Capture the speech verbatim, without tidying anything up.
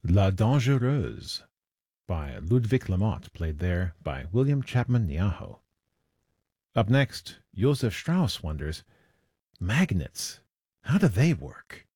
La Dangereuse by Ludwig Lamotte, played there by William Chapman Niaho. Up next, Joseph Strauss wonders, magnets, how do they work?